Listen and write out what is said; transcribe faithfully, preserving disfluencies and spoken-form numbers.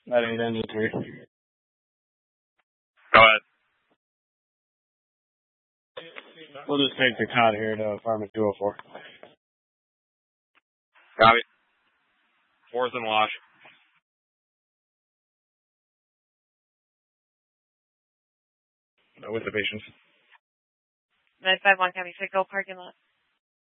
That ain't engine three. Go ahead. We'll just take the cot here to apartment two oh four. Copy. Fourth and wash. With the patients. nine five one, copy. Go parking lot.